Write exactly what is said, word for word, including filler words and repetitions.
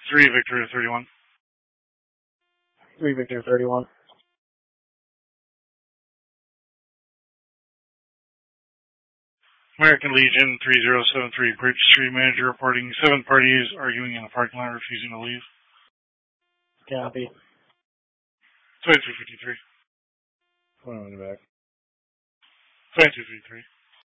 three Victor thirty-one. three Victor thirty-one. American Legion three zero seven three, Bridge Street Manager reporting seven parties arguing in a parking lot refusing to leave. Copy. twenty-two fifty-three. One on the back. twenty-two fifty-three.